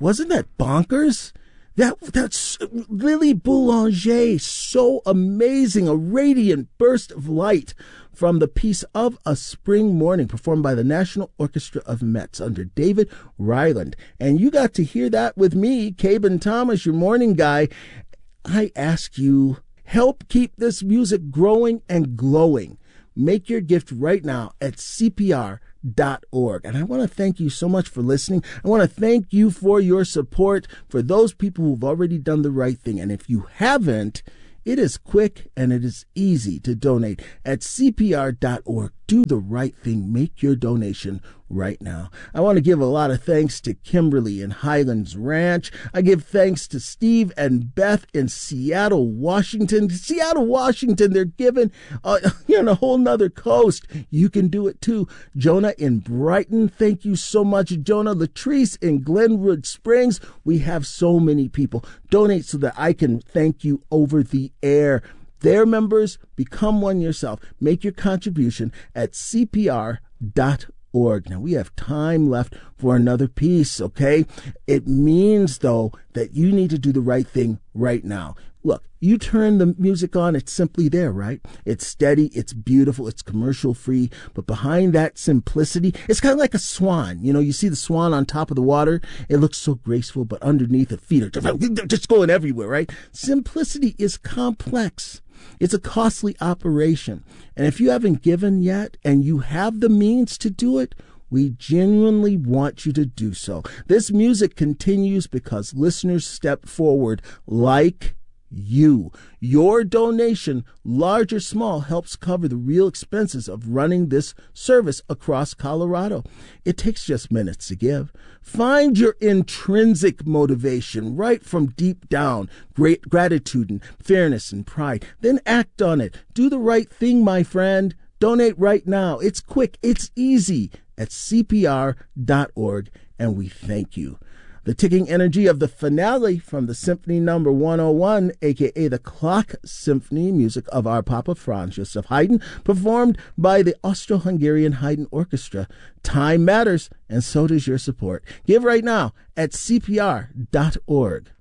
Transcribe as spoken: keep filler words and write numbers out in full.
Wasn't that bonkers? That That's Lily Boulanger, so amazing, a radiant burst of light from the piece Of a Spring Morning, performed by the National Orchestra of Metz under David Ryland. And you got to hear that with me, Caben Thomas, your morning guy. I ask you, help keep this music growing and glowing. Make your gift right now at C P R dot org. And I want to thank you so much for listening. I want to thank you for your support, for those people who've already done the right thing. And if you haven't, it is quick and it is easy to donate at C P R dot org. Do the right thing. Make your donation right now. I want to give a lot of thanks to Kimberly in Highlands Ranch. I give thanks to Steve and Beth in Seattle, Washington. Seattle, Washington, they're giving uh, you know, a whole nother coast. You can do it too. Jonah in Brighton, thank you so much. Jonah Latrice in Glenwood Springs. We have so many people. Donate so that I can thank you over the air. Their members, become one yourself. Make your contribution at C P R dot org. Now, we have time left for another piece, okay? It means, though, that you need to do the right thing right now. Look, you turn the music on, it's simply there, right? It's steady, it's beautiful, it's commercial free, but behind that simplicity, it's kind of like a swan. You know, you see the swan on top of the water, it looks so graceful, but underneath the feet are just going everywhere, right? Simplicity is complex. It's a costly operation. And if you haven't given yet and you have the means to do it, we genuinely want you to do so. This music continues because listeners step forward like you. Your donation, large or small, helps cover the real expenses of running this service across Colorado. It takes just minutes to give. Find your intrinsic motivation right from deep down, great gratitude and fairness and pride. Then act on it. Do the right thing, my friend. Donate right now. It's quick. It's easy at C P R dot org, and we thank you. The ticking energy of the finale from the Symphony Number one oh one, aka the Clock Symphony, music of our Papa Franz Joseph Haydn, performed by the Austro-Hungarian Haydn Orchestra. Time matters, and so does your support. Give right now at C P R dot org.